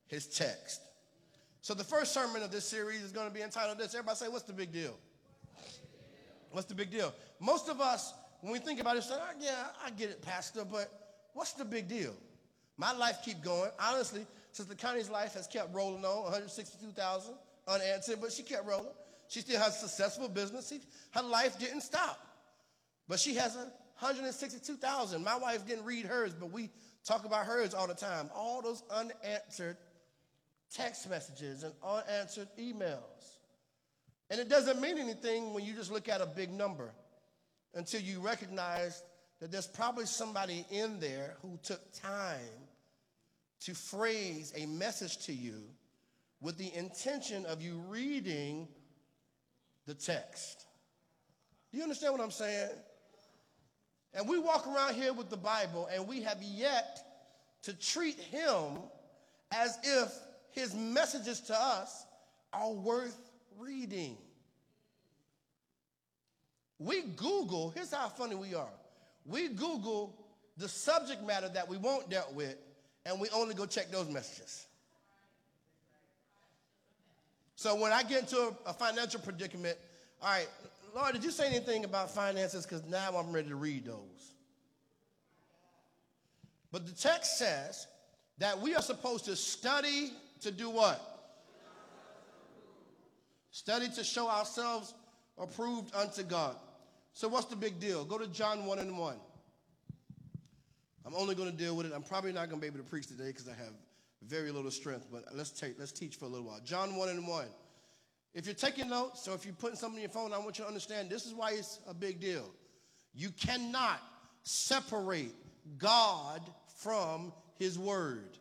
his text. So the first sermon of this series is going to be entitled this. Everybody say, what's the big deal? What's the big deal? Most of us, when we think about it, say, oh, yeah, I get it, Pastor, but what's the big deal? My life keep going. Honestly, Sister Connie's life has kept rolling on, 162,000 unanswered, but she kept rolling. She still has a successful business. Her life didn't stop, but she has 162,000. My wife didn't read hers, but we talk about hers all the time. All those unanswered text messages and unanswered emails. And it doesn't mean anything when you just look at a big number until you recognize that there's probably somebody in there who took time to phrase a message to you with the intention of you reading the text. Do you understand what I'm saying? And we walk around here with the Bible, and we have yet to treat him as if his messages to us are worth reading. We Google, here's how funny we are. We Google the subject matter that we won't deal with, and we only go check those messages. So when I get into a financial predicament, all right, Lord, did you say anything about finances? Because now I'm ready to read those. But the text says that we are supposed to study to do what? Study to show ourselves approved unto God. So what's the big deal? Go to John 1:1. I'm only going to deal with it. I'm probably not going to be able to preach today because I have very little strength, but let's teach for a little while. John 1:1. If you're taking notes or if you're putting something in your phone, I want you to understand this is why it's a big deal. You cannot separate God from his word.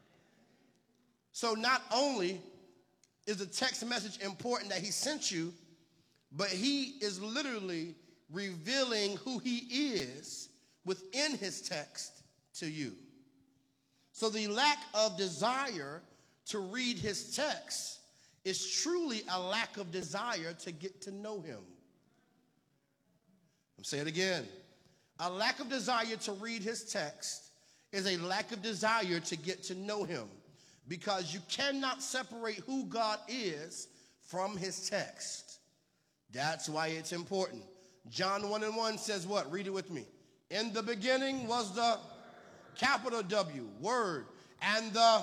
So not only is the text message important that he sent you, but he is literally revealing who he is within his text to you. So the lack of desire to read his text is truly a lack of desire to get to know him. I'm saying it again. A lack of desire to read his text is a lack of desire to get to know him, because you cannot separate who God is from his text. That's why it's important. John 1:1 says what? Read it with me. In the beginning was the capital W, word, and the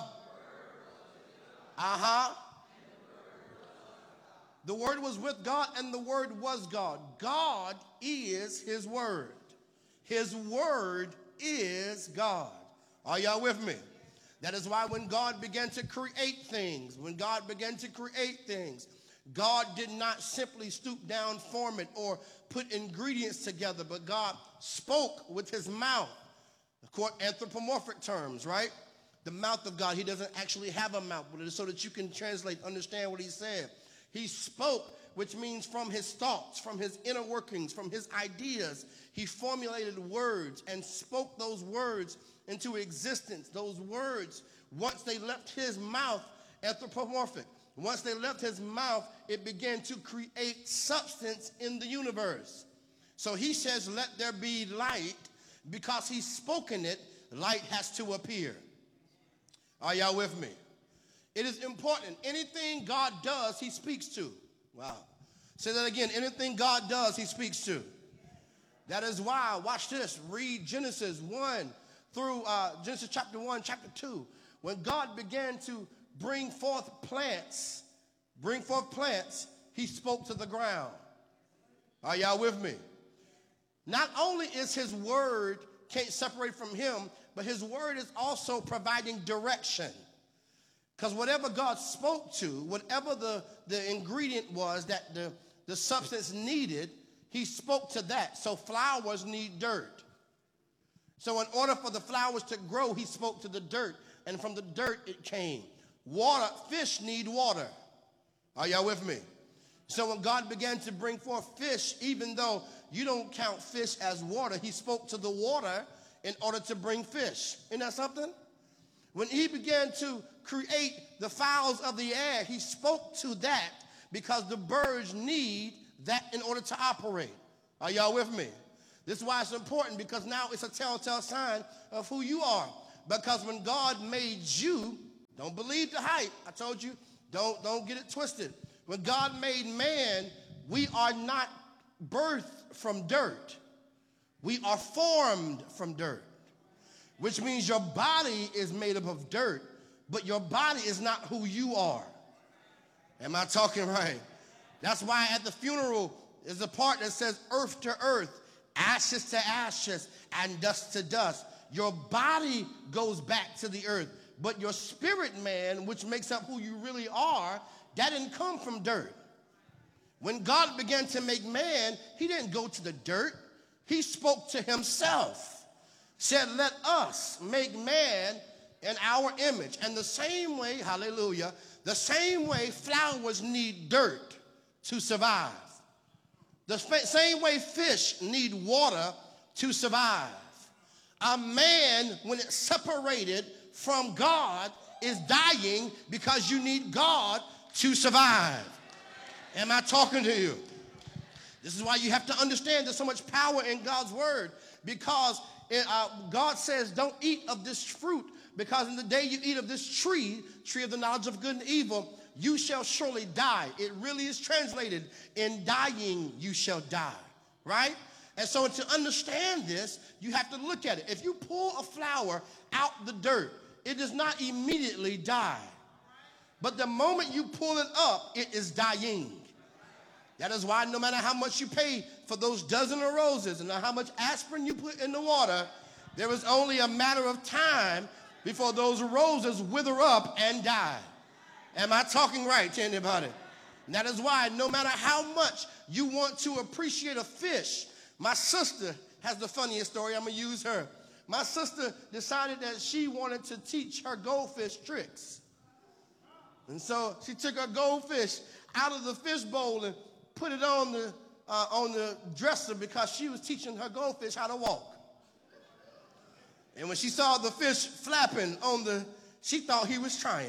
the word was with God, and the word was God. God is his word. His word is God. Are y'all with me? That is why when God began to create things, God did not simply stoop down, form it, or put ingredients together, but God spoke with his mouth. Of course, anthropomorphic terms, right? The mouth of God. He doesn't actually have a mouth, but it is so that you can translate, understand what he said. He spoke, which means from his thoughts, from his inner workings, from his ideas. He formulated words and spoke those words into existence. Those words, once they left his mouth, anthropomorphic. Once they left his mouth, it began to create substance in the universe. So he says, let there be light. Because he's spoken it, light has to appear. Are y'all with me? It is important. Anything God does, he speaks to. Wow. Say that again. Anything God does, he speaks to. That is why, watch this, read Genesis 1 through Genesis chapter 1, chapter 2. When God began to bring forth plants, he spoke to the ground. Are y'all with me? Not only is his word can't separate from him, but his word is also providing direction. Because whatever God spoke to, whatever the ingredient was that the substance needed, he spoke to that. So flowers need dirt. So in order for the flowers to grow, he spoke to the dirt. And from the dirt it came. Water, fish need water. Are y'all with me? So when God began to bring forth fish, even though you don't count fish as water, he spoke to the water in order to bring fish. Isn't that something? When he began to create the fowls of the air, he spoke to that because the birds need that in order to operate. Are y'all with me? This is why it's important, because now it's a telltale sign of who you are. Because when God made you, Don't believe the hype. I told you, don't get it twisted. When God made man, we are not birthed from dirt. We are formed from dirt, which means your body is made up of dirt, but your body is not who you are. Am I talking right? That's why at the funeral is a part that says earth to earth, ashes to ashes, and dust to dust. Your body goes back to the earth, but your spirit man, which makes up who you really are, that didn't come from dirt. When God began to make man, he didn't go to the dirt. He spoke to himself, said, let us make man in our image. And the same way, hallelujah, the same way flowers need dirt to survive. The same way fish need water to survive. A man, when it's separated from God, is dying because you need God to survive. Am I talking to you? This is why you have to understand there's so much power in God's word, because God says don't eat of this fruit, because in the day you eat of this tree of the knowledge of good and evil, you shall surely die. It really is translated, in dying you shall die, right? And so to understand this, you have to look at it. If you pull a flower out the dirt, it does not immediately die. But the moment you pull it up, it is dying. That is why no matter how much you pay for those dozen of roses and how much aspirin you put in the water, there is only a matter of time before those roses wither up and die. Am I talking right to anybody? And that is why no matter how much you want to appreciate a fish, my sister has the funniest story. I'm going to use her. My sister decided that she wanted to teach her goldfish tricks. And so she took her goldfish out of the fish bowl and put it on the dresser because she was teaching her goldfish how to walk. And when she saw the fish flapping she thought he was trying.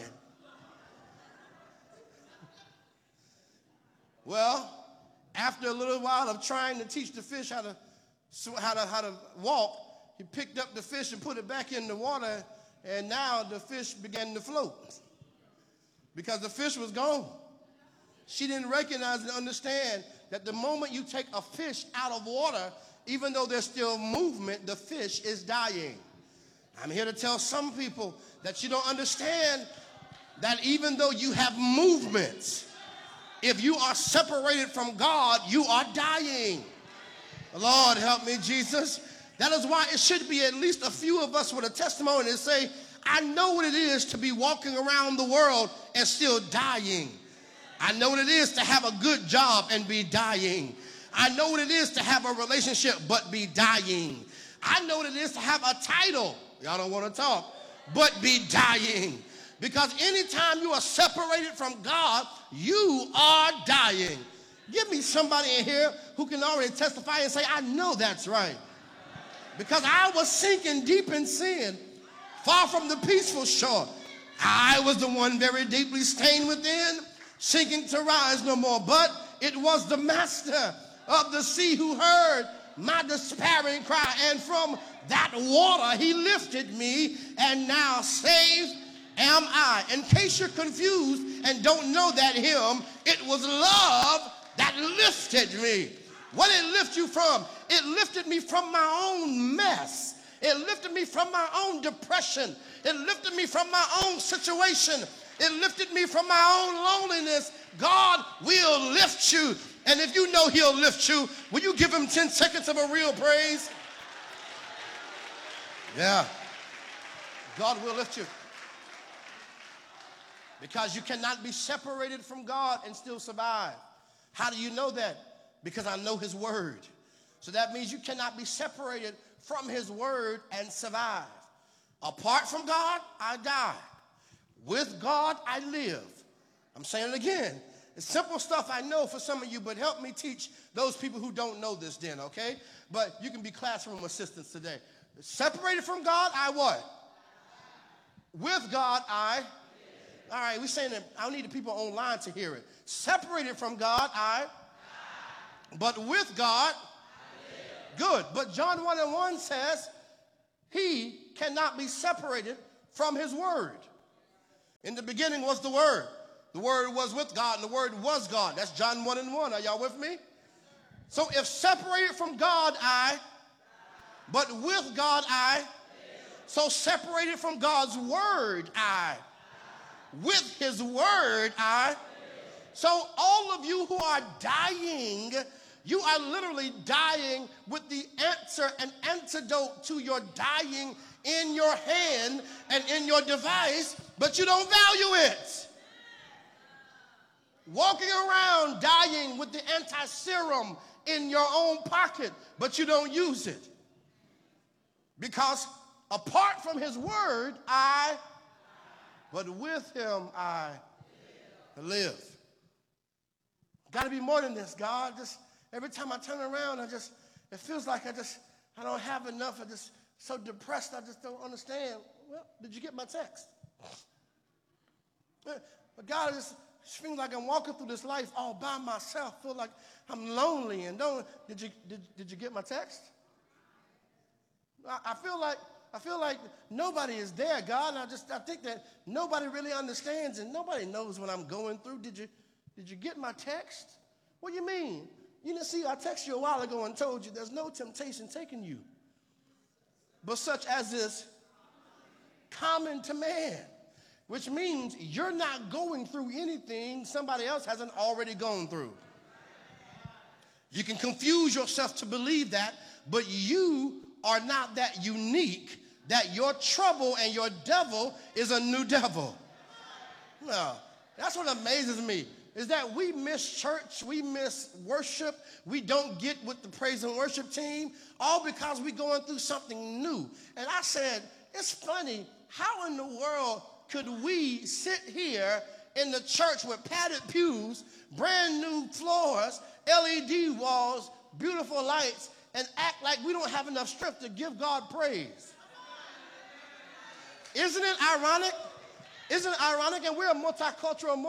Well, after a little while of trying to teach the fish how to walk, he picked up the fish and put it back in the water, and now the fish began to float because the fish was gone. She didn't recognize and understand that the moment you take a fish out of water, even though there's still movement, the fish is dying. I'm here to tell some people that you don't understand that even though you have movement, if you are separated from God, you are dying. Lord, help me, Jesus. That is why it should be at least a few of us with a testimony and say, I know what it is to be walking around the world and still dying. I know what it is to have a good job and be dying. I know what it is to have a relationship but be dying. I know what it is to have a title. Y'all don't want to talk, but be dying. Because anytime you are separated from God, you are dying. Give me somebody in here who can already testify and say, I know that's right. Because I was sinking deep in sin, far from the peaceful shore. I was the one very deeply stained within, sinking to rise no more. But it was the master of the sea who heard my despairing cry. And from that water he lifted me, and now saved am I. In case you're confused and don't know that hymn, it was love that lifted me. What did it lift you from? It lifted me from my own mess. It lifted me from my own depression. It lifted me from my own situation. It lifted me from my own loneliness. God will lift you. And if you know he'll lift you, will you give him 10 seconds of a real praise? Yeah. God will lift you. Because you cannot be separated from God and still survive. How do you know that? Because I know his word. So that means you cannot be separated from his word and survive. Apart from God, I die. With God, I live. I'm saying it again. It's simple stuff I know for some of you, but help me teach those people who don't know this then, okay? But you can be classroom assistants today. Separated from God, I what? With God, I. All right, we're saying that I need the people online to hear it. Separated from God, I. But with God, good. But John 1:1 says he cannot be separated from his word. In the beginning was the Word. The Word was with God, and the Word was God. That's John 1:1. Are y'all with me? So if separated from God, but with God, so separated from God's Word, with His Word, So all of you who are dying, you are literally dying with the answer and antidote to your dying in your hand and in your device, but you don't value it. Walking around dying with the anti-serum in your own pocket, but you don't use it. Because apart from His Word, but with Him I live. Got to be more than this, God. Just every time I turn around, it feels like I don't have enough. I'm just so depressed, I just don't understand. Well, did you get my text? But God, it feels like I'm walking through this life all by myself. Feel like I'm lonely and did you get my text? I feel like nobody is there, God. And I think that nobody really understands and nobody knows what I'm going through. Did you get my text? What do you mean? You didn't see, I texted you a while ago and told you there's no temptation taking you, but such as is common to man, which means you're not going through anything somebody else hasn't already gone through. You can confuse yourself to believe that, but you are not that unique that your trouble and your devil is a new devil. No, that's what amazes me, is that we miss church, we miss worship, we don't get with the praise and worship team, all because we're going through something new. And I said, it's funny, how in the world could we sit here in the church with padded pews, brand new floors, LED walls, beautiful lights, and act like we don't have enough strength to give God praise? Isn't it ironic? Isn't it ironic? And we're a multicultural,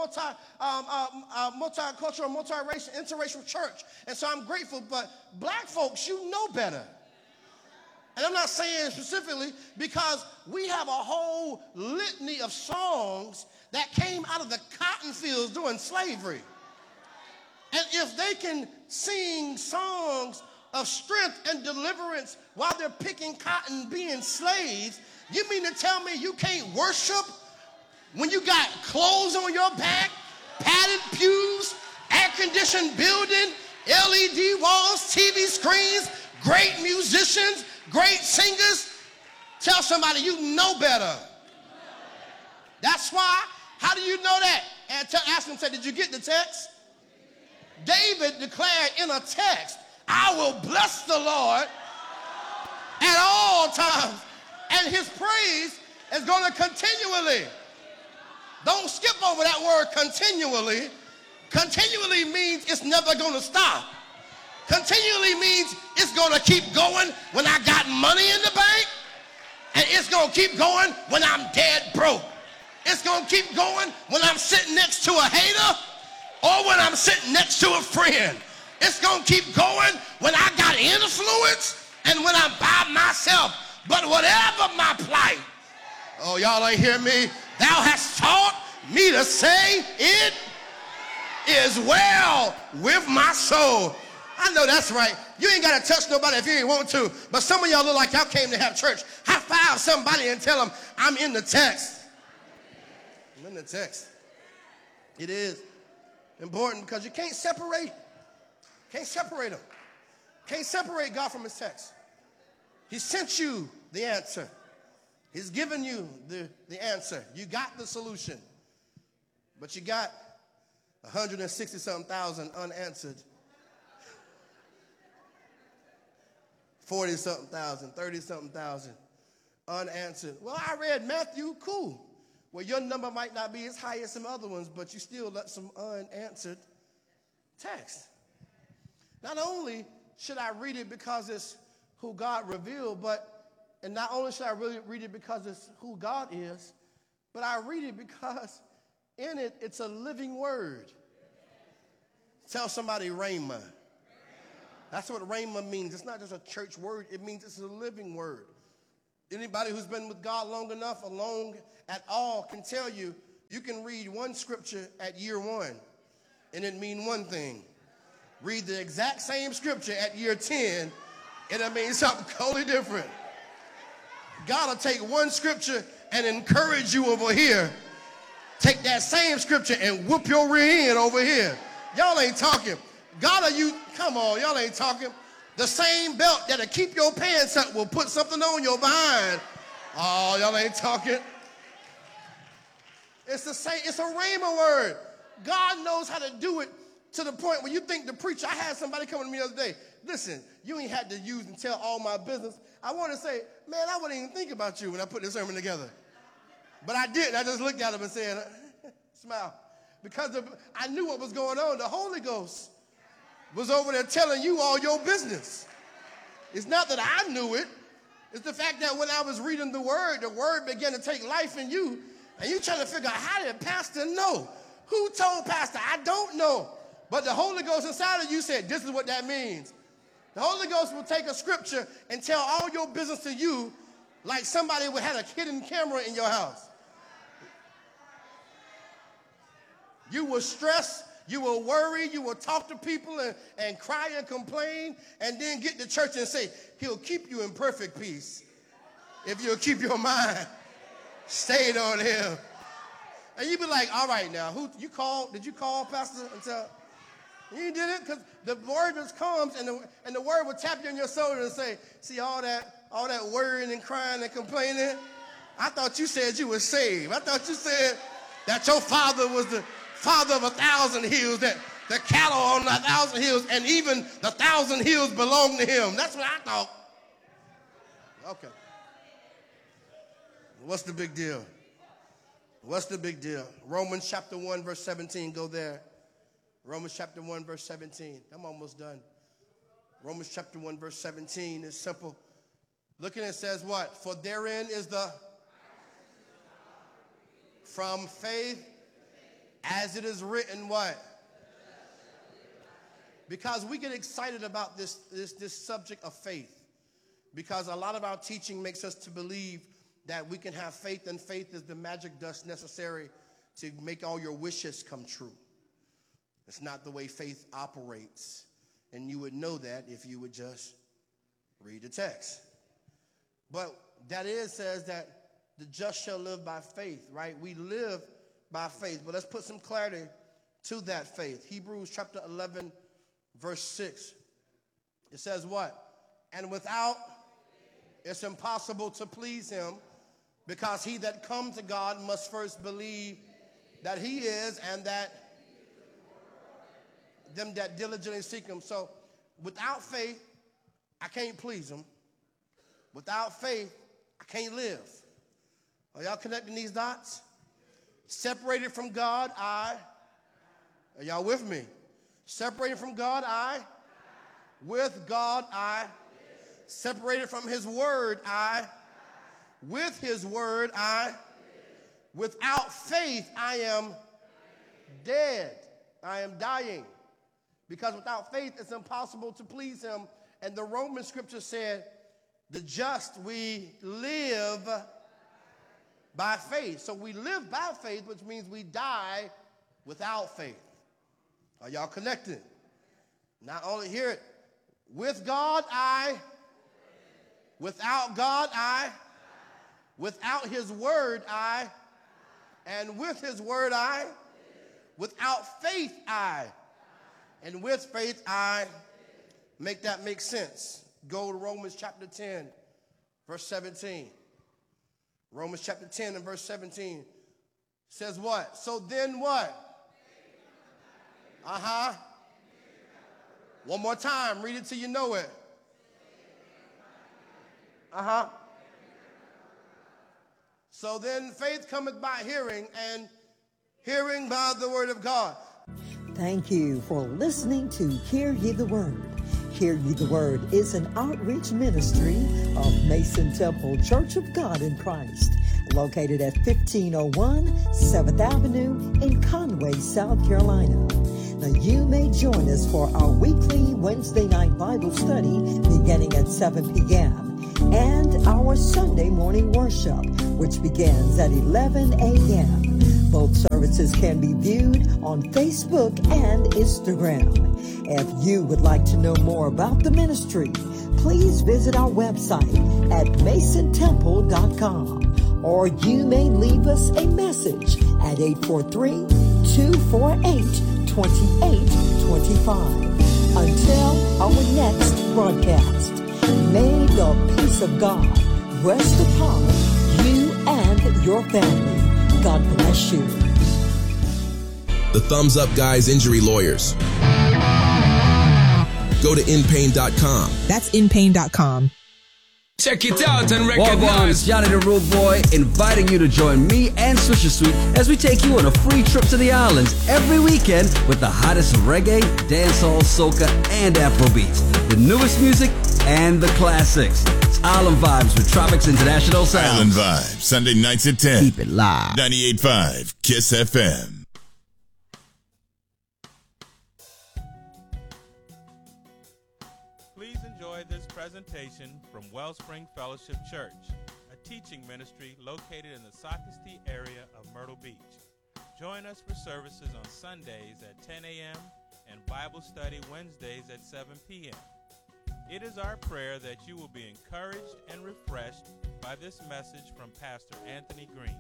multiracial, interracial church. And so I'm grateful, but black folks, you know better. And I'm not saying specifically because we have a whole litany of songs that came out of the cotton fields during slavery. And if they can sing songs of strength and deliverance while they're picking cotton, being slaves, you mean to tell me you can't worship when you got clothes on your back, padded pews, air-conditioned building, LED walls, TV screens, great musicians, great singers? Tell somebody you know better. That's why. How do you know that? And ask them, say, did you get the text? David declared in a text, I will bless the Lord at all times, and His praise is going to continually. Don't skip over that word continually. Continually means it's never going to stop. Continually means it's going to keep going when I got money in the bank, and it's going to keep going when I'm dead broke. It's going to keep going when I'm sitting next to a hater or when I'm sitting next to a friend. It's going to keep going when I got influence and when I'm by myself. But whatever my plight, oh, y'all ain't hear me? Thou hast taught me to say it is well with my soul. I know that's right. You ain't got to touch nobody if you ain't want to. But some of y'all look like y'all came to have church. High five somebody and tell them, I'm in the text. I'm in the text. It is important because you can't separate. Can't separate them. Can't separate God from His text. He sent you the answer. He's given you the answer. You got the solution. But you got 160-something thousand unanswered. 40-something thousand, 30-something thousand unanswered. Well, I read Matthew, cool. Well, your number might not be as high as some other ones, but you still let some unanswered text. Not only should I read it because it's who God revealed, and not only should I really read it because it's who God is, but I read it because in it, it's a living word. Tell somebody rhema. That's what rhema means. It's not just a church word. It means it's a living word. Anybody who's been with God long enough, alone at all, can tell you You can read one scripture at year 1 and it mean one thing. Read the exact same scripture at year 10 and it means something totally different. God will take one scripture and encourage you over here. Take that same scripture and whoop your rear end over here. Y'all ain't talking. God, come on, y'all ain't talking. The same belt that'll keep your pants up will put something on your behind. Oh, y'all ain't talking. It's the same, it's a rhema word. God knows how to do it to the point where you think the preacher, I had somebody coming to me the other day. Listen, you ain't had to use and tell all my business. I want to say, man, I wouldn't even think about you when I put this sermon together. But I didn't. I just looked at him and said, smile. Because I knew what was going on. The Holy Ghost was over there telling you all your business. It's not that I knew it. It's the fact that when I was reading the word began to take life in you. And you trying to figure out, how did Pastor know? Who told Pastor? I don't know. But the Holy Ghost inside of you said, this is what that means. The Holy Ghost will take a scripture and tell all your business to you like somebody would have a hidden camera in your house. You will stress, you will worry, you will talk to people and cry and complain, and then get to church and say, he'll keep you in perfect peace if you'll keep your mind stayed on him. And you be like, all right now, did you call Pastor and tell? You did it? Because the word just comes and the word will tap you on your shoulder and say, see all that worrying and crying and complaining? I thought you said you were saved. I thought you said that your father was the father of 1,000 hills, that the cattle on 1,000 hills, and even the 1,000 hills belong to him. That's what I thought. Okay. What's the big deal? What's the big deal? Romans chapter 1, verse 17. Go there. Romans chapter 1, verse 17. I'm almost done. Romans chapter 1, verse 17 is simple. Look at it, says what? For therein is the from faith, as it is written, what? Because we get excited about this subject of faith. Because a lot of our teaching makes us to believe that we can have faith, and faith is the magic dust necessary to make all your wishes come true. It's not the way faith operates. And you would know that if you would just read the text. But that says that the just shall live by faith, right? We live by faith. But let's put some clarity to that faith. Hebrews chapter 11, verse 6. It says what? And without, it's impossible to please him, because he that comes to God must first believe that he is, and that them that diligently seek him. So without faith, I can't please him. Without faith, I can't live. Are y'all connecting these dots? Separated from God, are y'all with me? Separated from God, with God, separated from his word, with his word, without faith, I am dead. I am dying. Because without faith, it's impossible to please him. And the Roman scripture said, the just, we live by faith. So we live by faith, which means we die without faith. Are y'all connected? Not only hear it, with God, without God, without his word, and with his word, without faith, and with faith, Make that make sense. Go to Romans chapter 10, verse 17. Romans chapter 10 and verse 17 says what? So then what? One more time. Read it till you know it. So then faith cometh by hearing, and hearing by the word of God. Thank you for listening to Hear Ye the Word. Hear Ye the Word is an outreach ministry of Mason Temple Church of God in Christ, located at 1501 7th Avenue in Conway, South Carolina. Now you may join us for our weekly Wednesday night Bible study beginning at 7 p.m. and our Sunday morning worship, which begins at 11 a.m. Both services can be viewed on Facebook and Instagram. If you would like to know more about the ministry, please visit our website at masontemple.com, or you may leave us a message at 843-248-2825. Until our next broadcast, may the peace of God rest upon you and your family. God bless you. The Thumbs Up Guys Injury Lawyers. Go to inpain.com. That's inpain.com. Check it out and Welcome, recognize Johnny the Rude Boy, inviting you to join me and Swisher Sweet as we take you on a free trip to the islands every weekend with the hottest reggae, dancehall, soca, and Afrobeats, the newest music, and the classics. It's Island Vibes with Tropics International Sound. Island Vibes, Sunday nights at 10. Keep it live. 98.5 KISS FM. Please enjoy this presentation from Wellspring Fellowship Church, a teaching ministry located in the Socastee area of Myrtle Beach. Join us for services on Sundays at 10 a.m. and Bible study Wednesdays at 7 p.m. It is our prayer that you will be encouraged and refreshed by this message from Pastor Anthony Green.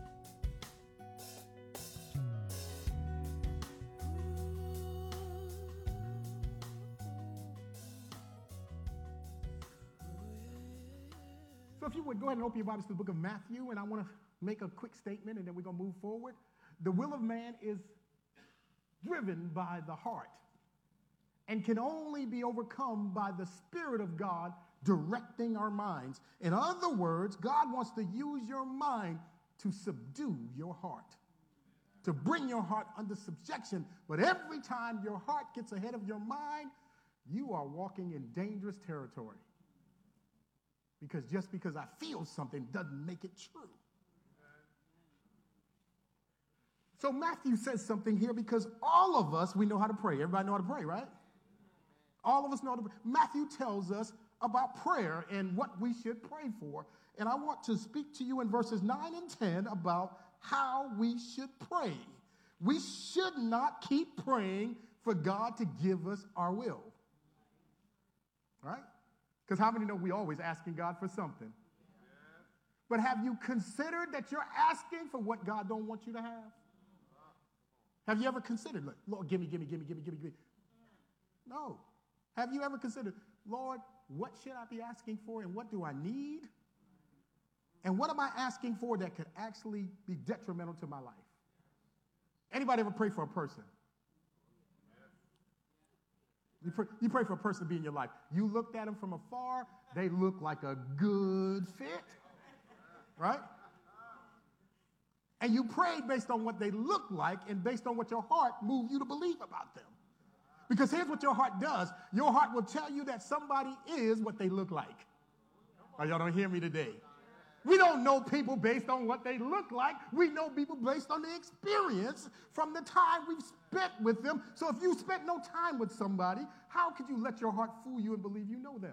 So if you would go ahead and open your Bibles to the book of Matthew, and I want to make a quick statement, and then we're going to move forward. The will of man is driven by the heart and can only be overcome by the Spirit of God directing our minds. In other words, God wants to use your mind to subdue your heart, to bring your heart under subjection. But every time your heart gets ahead of your mind, you are walking in dangerous territory. Because just because I feel something doesn't make it true. So Matthew says something here because all of us, we know how to pray. Everybody know how to pray, right? All of us know how to pray. Matthew tells us about prayer and what we should pray for. And I want to speak to you in verses 9 and 10 about how we should pray. We should not keep praying for God to give us our will. Right? Because how many know we always asking God for something? But have you considered that you're asking for what God don't want you to have? Have you ever considered, like, Lord, give me? No. Have you ever considered, Lord, what should I be asking for and what do I need? And what am I asking for that could actually be detrimental to my life? Anybody ever pray for a person? You pray for a person to be in your life. You looked at them from afar. They look like a good fit, right? And you prayed based on what they look like and based on what your heart moved you to believe about them. Because here's what your heart does. Your heart will tell you that somebody is what they look like. Oh, y'all don't hear me today. We don't know people based on what they look like. We know people based on the experience from the time we've spent with them. So if you spent no time with somebody, how could you let your heart fool you and believe you know them?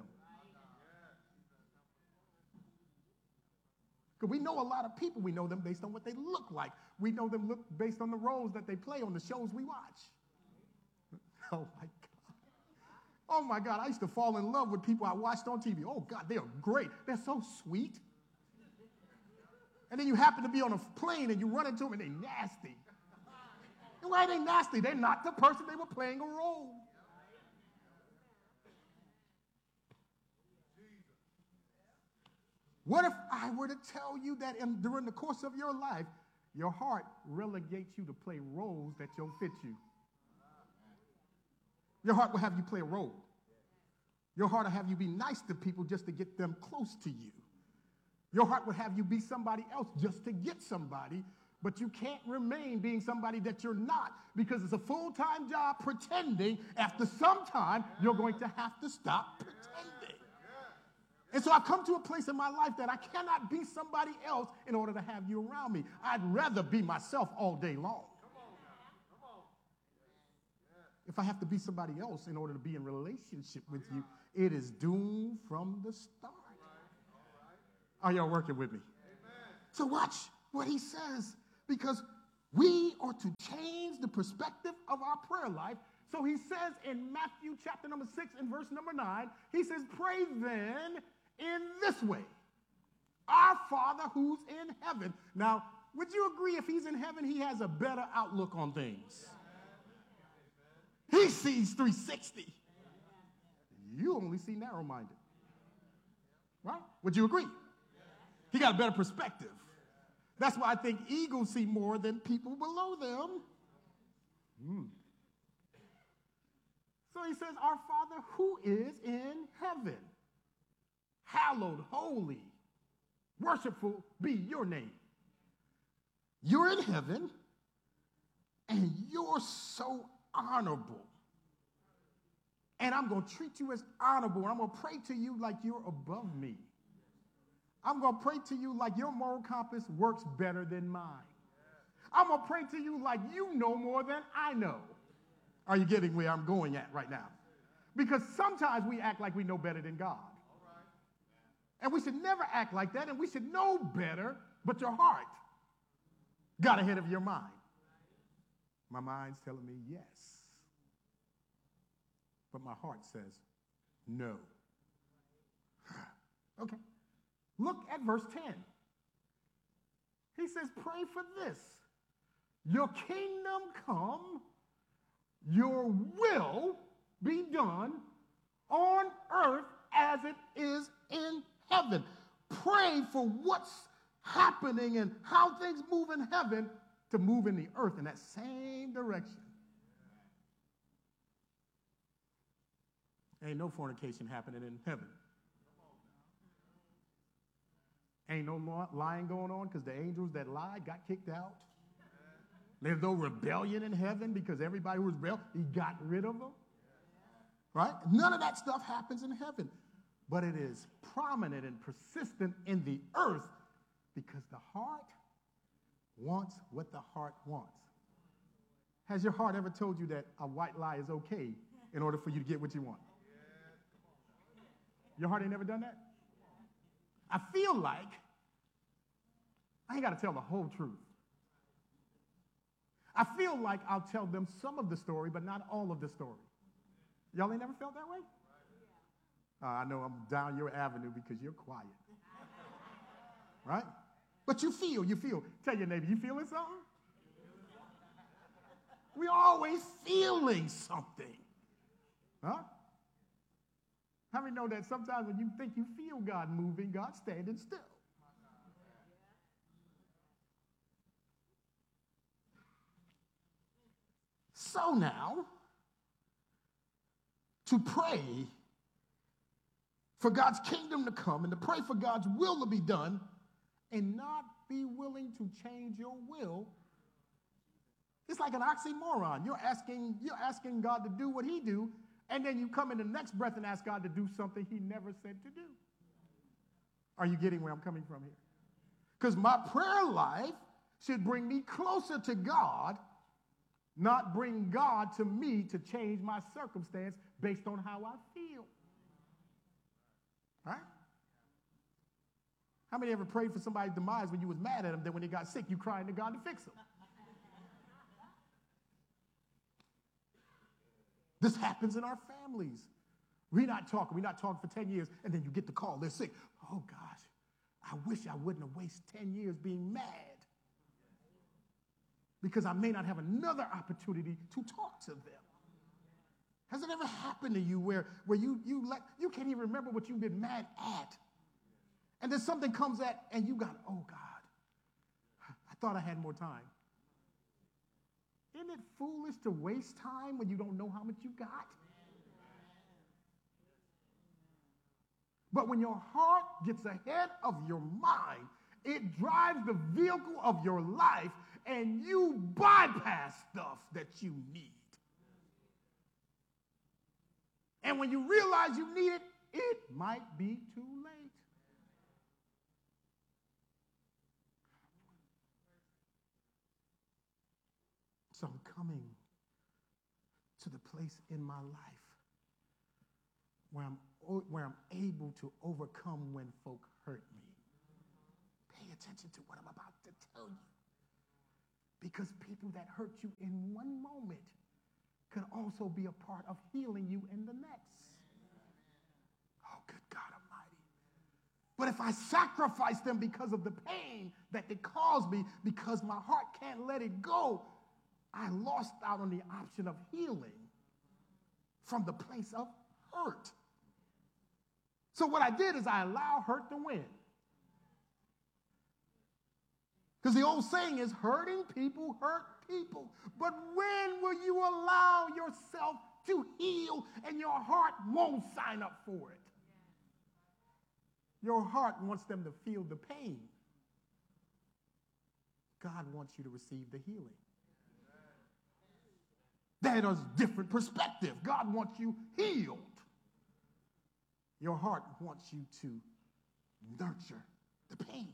Because we know a lot of people, we know them based on what they look like. We know them based on the roles that they play on the shows we watch. Oh, my God. Oh, my God. I used to fall in love with people I watched on TV. Oh, God, they are great. They're so sweet. And then you happen to be on a plane and you run into them and they're nasty. And why are they nasty? They're not the person they were playing a role. What if I were to tell you that during the course of your life, your heart relegates you to play roles that don't fit you? Your heart will have you play a role. Your heart will have you be nice to people just to get them close to you. Your heart would have you be somebody else just to get somebody, but you can't remain being somebody that you're not because it's a full-time job pretending. After some time, you're going to have to stop pretending. And so I've come to a place in my life that I cannot be somebody else in order to have you around me. I'd rather be myself all day long. If I have to be somebody else in order to be in relationship with you, it is doomed from the start. Are y'all working with me? Amen. So watch what he says, because We are to change the perspective of our prayer life. So he says in Matthew chapter number 6 and verse number 9, he says, pray then in this way. Our Father who's in heaven. Now, would you agree if he's in heaven, he has a better outlook on things? He sees 360. You only see narrow-minded. Right? Would you agree? He got a better perspective. That's why I think eagles see more than people below them. So he says, our Father who is in heaven, hallowed, holy, worshipful be your name. You're in heaven, and you're so honorable. And I'm going to treat you as honorable. And I'm going to pray to you like you're above me. I'm going to pray to you like your moral compass works better than mine. I'm going to pray to you like you know more than I know. Are you getting where I'm going at right now? Because sometimes we act like we know better than God. And we should never act like that, and we should know better, but your heart got ahead of your mind. My mind's telling me yes. But my heart says no. Okay. Look at verse 10. He says, pray for this. Your kingdom come, your will be done on earth as it is in heaven. Pray for what's happening and how things move in heaven to move in the earth in that same direction. Ain't no fornication happening in heaven. Ain't no lying going on because the angels that lied got kicked out. There's no rebellion in heaven because everybody who was rebelled, he got rid of them. Right? None of that stuff happens in heaven. But it is prominent and persistent in the earth because the heart wants what the heart wants. Has your heart ever told you that a white lie is okay in order for you to get what you want? Your heart ain't never done that? I feel like I ain't got to tell the whole truth. I feel like I'll tell them some of the story, but not all of the story. Y'all ain't never felt that way? I know I'm down your avenue because you're quiet. Right? But you feel. Tell your neighbor, you feeling something? We're always feeling something. Huh? How many know that sometimes when you think you feel God moving, God's standing still? So now, to pray for God's kingdom to come and to pray for God's will to be done and not be willing to change your will, it's like an oxymoron. You're asking God to do what he do, and then you come in the next breath and ask God to do something he never said to do. Are you getting where I'm coming from here? Because my prayer life should bring me closer to God, not bring God to me to change my circumstance based on how I feel. Right? How many ever prayed for somebody's demise when you was mad at them, then when they got sick, you crying to God to fix them? This happens in our families. We're not talking for 10 years, and then you get the call, they're sick. Oh, gosh, I wish I wouldn't have wasted 10 years being mad because I may not have another opportunity to talk to them. Has it ever happened to you where you can't even remember what you've been mad at? And then something comes at, and you got, oh, God, I thought I had more time. Isn't it foolish to waste time when you don't know how much you got? But when your heart gets ahead of your mind, it drives the vehicle of your life, and you bypass stuff that you need. And when you realize you need it, it might be too late. So I'm coming to the place in my life where I'm able to overcome when folk hurt me. Pay attention to what I'm about to tell you. Because people that hurt you in one moment could also be a part of healing you in the next. Oh, good God Almighty. But if I sacrifice them because of the pain that they caused me, because my heart can't let it go, I lost out on the option of healing from the place of hurt. So what I did is I allowed hurt to win. Because the old saying is, hurting people hurt people. But when will you allow yourself to heal and your heart won't sign up for it? Your heart wants them to feel the pain. God wants you to receive the healing. That is a different perspective. God wants you healed. Your heart wants you to nurture the pain.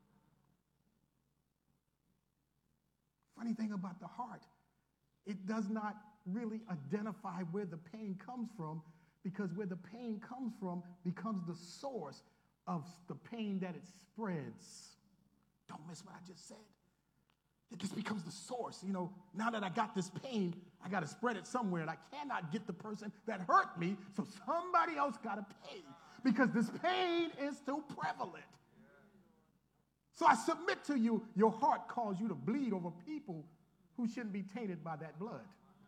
Funny thing about the heart, it does not really identify where the pain comes from, because where the pain comes from becomes the source of the pain that it spreads. Don't miss what I just said. It just becomes the source. You know, now that I got this pain, I got to spread it somewhere, and I cannot get the person that hurt me, so somebody else got to pay, because this pain is too prevalent. So I submit to you, your heart calls you to bleed over people who shouldn't be tainted by that blood.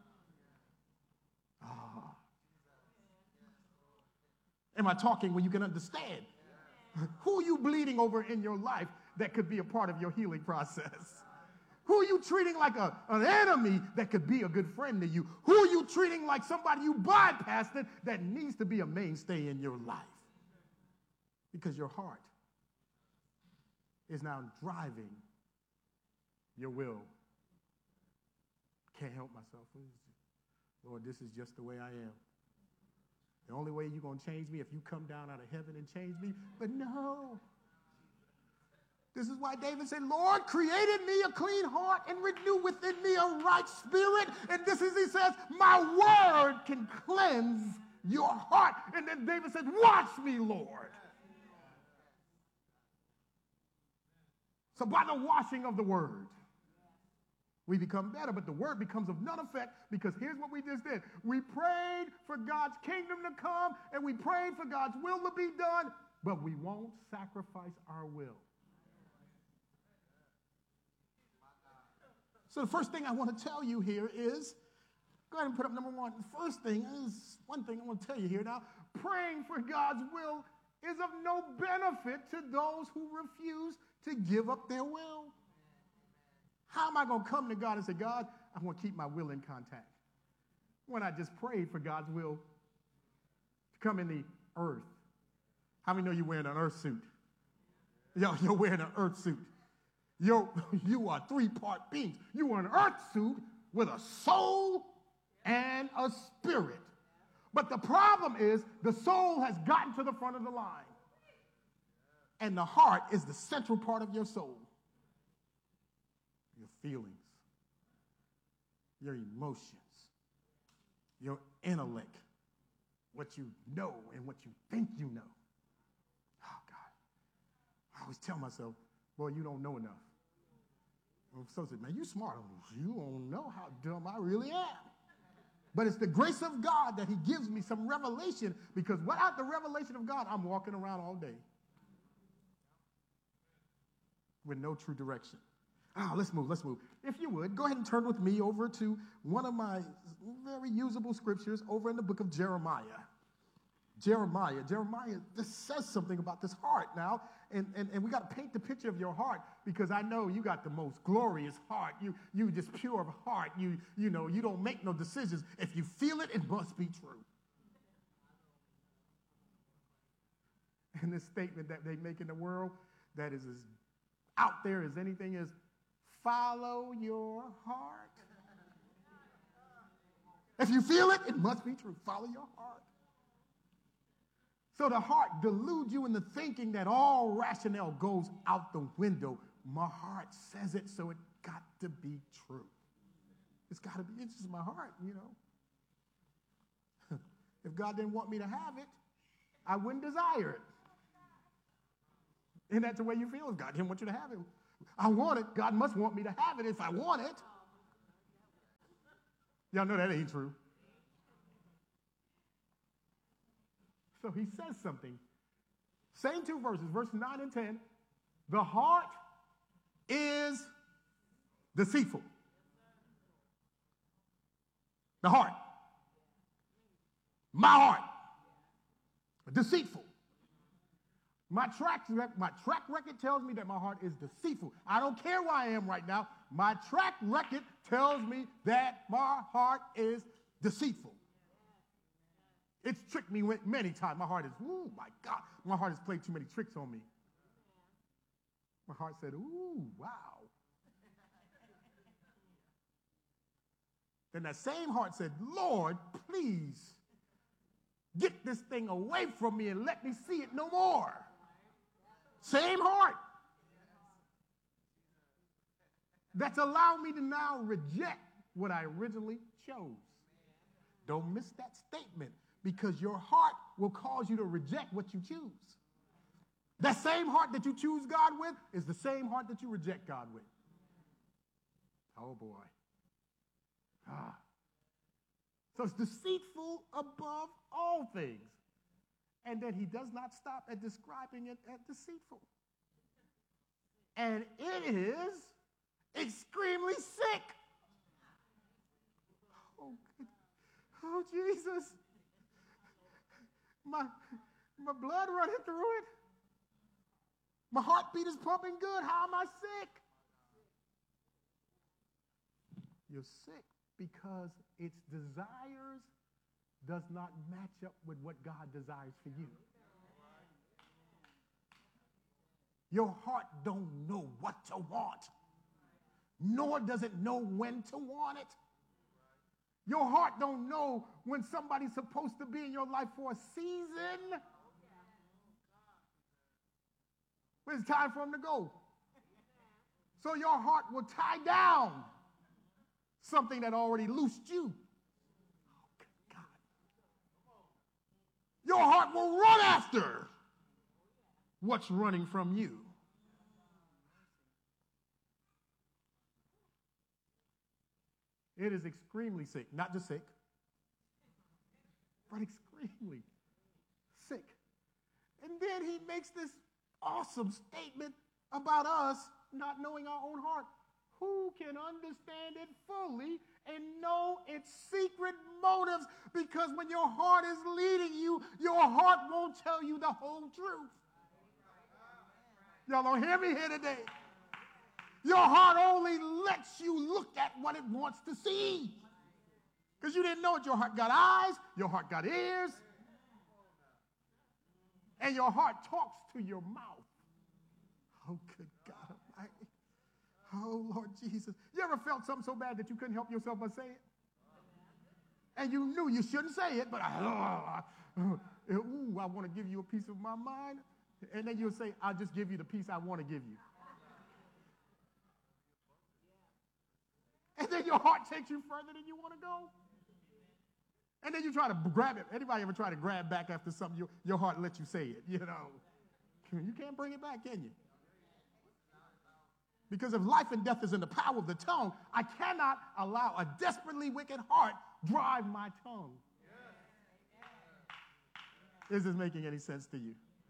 Am I talking where you can understand? Who are you bleeding over in your life that could be a part of your healing process? Who are you treating like an enemy that could be a good friend to you? Who are you treating like somebody you bypassed it that needs to be a mainstay in your life? Because your heart is now driving your will. Can't help myself. Lord, this is just the way I am. The only way you're going to change me if you come down out of heaven and change me. But no. This is why David said, Lord, create in me a clean heart and renew within me a right spirit. And this is, he says, my word can cleanse your heart. And then David said, watch me, Lord. So by the washing of the word, we become better, but the word becomes of none effect, because here's what we just did. We prayed for God's kingdom to come, and we prayed for God's will to be done, but we won't sacrifice our will. So the first thing I want to tell you here is, go ahead and put up number one. The first thing is, one thing I want to tell you here now, praying for God's will is of no benefit to those who refuse to give up their will. How am I going to come to God and say, God, I want to keep my will in contact, when I just prayed for God's will to come in the earth? How many know you're wearing an earth suit? You're wearing an earth suit. You are three-part beings. You are an earth suit with a soul and a spirit. But the problem is the soul has gotten to the front of the line. And the heart is the central part of your soul. Your feelings, your emotions, your intellect, what you know and what you think you know. Oh, God. I always tell myself, boy, you don't know enough. So I said, man, you smart. You don't know how dumb I really am. But it's the grace of God that he gives me some revelation, because without the revelation of God, I'm walking around all day with no true direction. Let's move. If you would, go ahead and turn with me over to one of my very usable scriptures over in the book of Jeremiah. Jeremiah, this says something about this heart now, and we got to paint the picture of your heart, because I know you got the most glorious heart. You just pure of heart. You know, you don't make no decisions. If you feel it, it must be true. And this statement that they make in the world that is as out there as anything is, follow your heart. If you feel it, it must be true. Follow your heart. So the heart deludes you into thinking that all rationale goes out the window. My heart says it, so it got to be true. It's got to be. It's just my heart, you know. If God didn't want me to have it, I wouldn't desire it. Isn't that the way you feel? If God didn't want you to have it, I want it. God must want me to have it if I want it. Y'all know that ain't true. So he says something. Same two verses, verse 9 and 10. The heart is deceitful. The heart. My heart. Deceitful. My track record tells me that my heart is deceitful. I don't care where I am right now. My track record tells me that my heart is deceitful. It's tricked me many times. My heart is, ooh, my God. My heart has played too many tricks on me. My heart said, ooh, wow. Then that same heart said, Lord, please get this thing away from me and let me see it no more. Same heart. That's allowed me to now reject what I originally chose. Don't miss that statement, because your heart will cause you to reject what you choose. That same heart that you choose God with is the same heart that you reject God with. Oh, boy. So it's deceitful above all things. And then he does not stop at describing it as deceitful. And it is extremely sick. Oh, Jesus. My blood running through it. My heartbeat is pumping good. How am I sick? You're sick because its desires does not match up with what God desires for you. Your heart don't know what to want, nor does it know when to want it. Your heart don't know when somebody's supposed to be in your life for a season, when it's time for them to go. So your heart will tie down something that already loosed you. Oh, God. Your heart will run after what's running from you. It is extremely sick, not just sick, but extremely sick. And then he makes this awesome statement about us not knowing our own heart. Who can understand it fully and know its secret motives? Because when your heart is leading you, your heart won't tell you the whole truth. Y'all don't hear me here today. Your heart only lets you look at what it wants to see. Because you didn't know it. Your heart got eyes, your heart got ears, and your heart talks to your mouth. Oh, good God Almighty. Oh, Lord Jesus. You ever felt something so bad that you couldn't help yourself but say it? And you knew you shouldn't say it, but I want to give you a piece of my mind. And then you'll say, I'll just give you the piece I want to give you. And then your heart takes you further than you want to go. And then you try to grab it. Anybody ever try to grab back after something? Your heart lets you say it, you know. You can't bring it back, can you? Because if life and death is in the power of the tongue, I cannot allow a desperately wicked heart drive my tongue. Is this making any sense to you?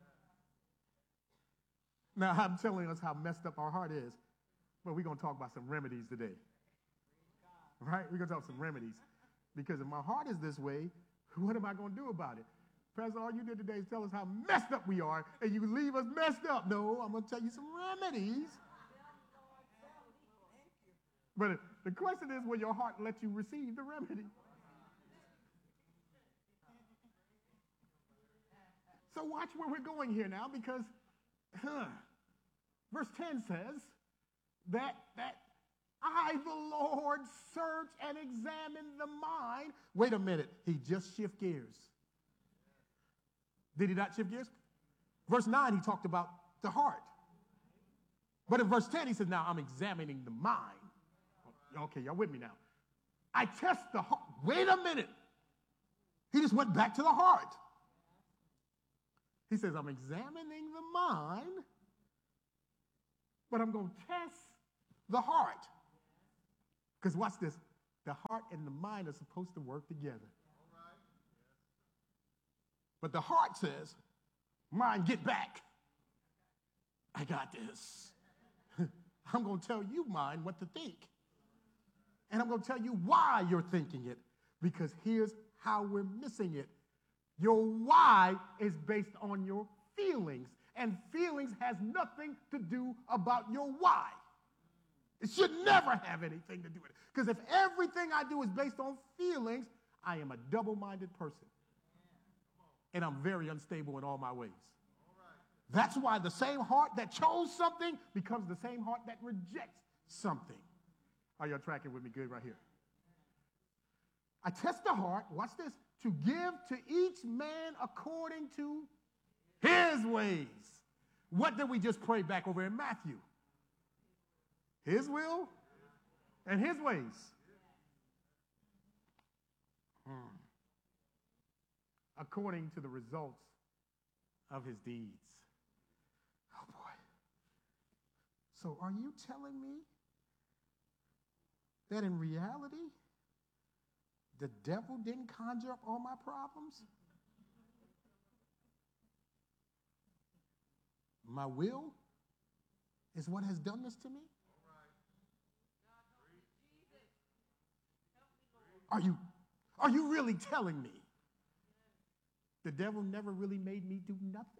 Now, I'm telling us how messed up our heart is, but we're going to talk about some remedies today. Right? We're going to talk some remedies. Because if my heart is this way, what am I going to do about it? Pastor, all you did today is tell us how messed up we are, and you leave us messed up. No, I'm going to tell you some remedies. But the question is, will your heart let you receive the remedy? So watch where we're going here now, because verse 10 says that I, the Lord, search and examine the mind. Wait a minute. He just shift gears. Did he not shift gears? Verse 9, he talked about the heart. But in verse 10, he says, now I'm examining the mind. Okay, y'all with me now. I test the heart. Wait a minute. He just went back to the heart. He says, I'm examining the mind but I'm going to test the heart. Because watch this. The heart and the mind are supposed to work together. But the heart says, mind, get back. I got this. I'm going to tell you, mind, what to think. And I'm going to tell you why you're thinking it. Because here's how we're missing it. Your why is based on your feelings. And feelings has nothing to do about your why. It should never have anything to do with it. Because if everything I do is based on feelings, I am a double-minded person. And I'm very unstable in all my ways. That's why the same heart that chose something becomes the same heart that rejects something. Are y'all tracking with me good right here? I test the heart, watch this, to give to each man according to his ways. What did we just pray back over in Matthew? His will and his ways. According to the results of his deeds. Oh boy. So are you telling me that in reality, the devil didn't conjure up all my problems? My will is what has done this to me? Are you really telling me the devil never really made me do nothing?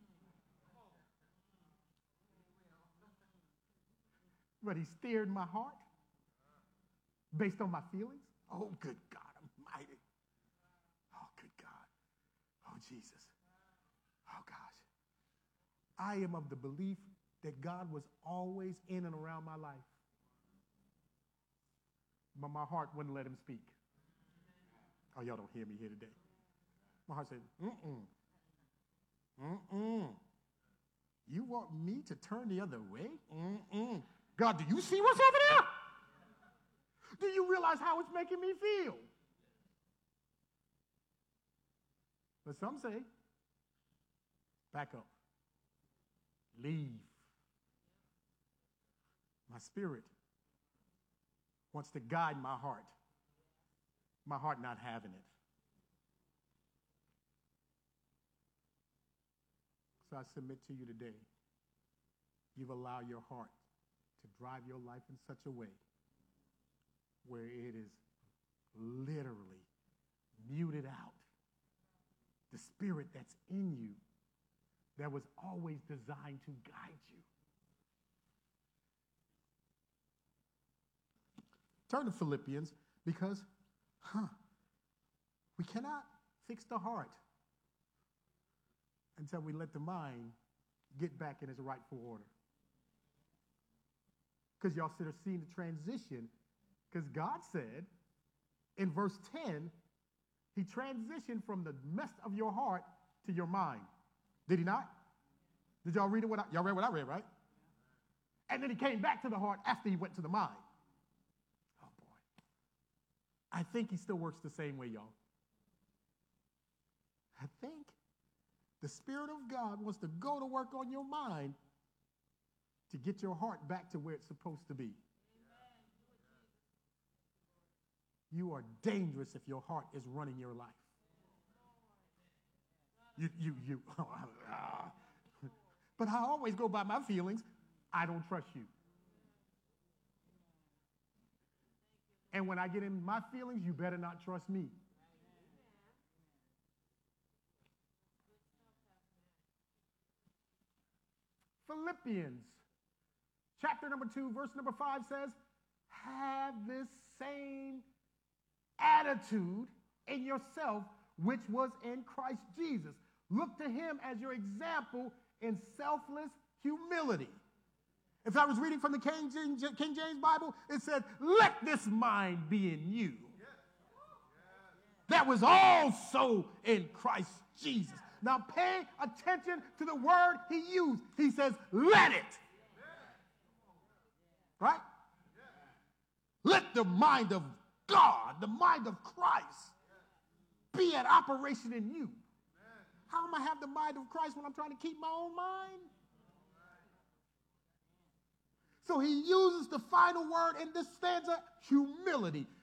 But he steered my heart based on my feelings? Oh, good God Almighty. Oh, good God. Oh, Jesus. Oh, gosh. I am of the belief that God was always in and around my life. But my heart wouldn't let him speak. Oh, y'all don't hear me here today. My heart said, You want me to turn the other way? God, do you see what's over there? Do you realize how it's making me feel? But some say, back up. Leave. My spirit wants to guide my heart not having it. So I submit to you today, you've allowed your heart to drive your life in such a way where it is literally muted out the spirit that's in you that was always designed to guide you. Turn to Philippians because, we cannot fix the heart until we let the mind get back in its rightful order. Because y'all should have seen the transition, because God said in verse 10, he transitioned from the mess of your heart to your mind. Did he not? Did y'all read it? Y'all read what I read, right? And then he came back to the heart after he went to the mind. Oh, boy. I think he still works the same way, y'all. I think the Spirit of God wants to go to work on your mind to get your heart back to where it's supposed to be. You are dangerous if your heart is running your life. But I always go by my feelings. I don't trust you. And when I get in my feelings, you better not trust me. Philippians chapter number 2, verse number 5 says, have this same attitude in yourself, which was in Christ Jesus. Look to him as your example in selfless humility. If I was reading from the King James Bible, it said, let this mind be in you. That was also in Christ Jesus. Now pay attention to the word he used. He says, let it. Right? Let the mind of God, the mind of Christ, be at operation in you. How am I have the mind of Christ when I'm trying to keep my own mind? So he uses the final word in this stanza, humility.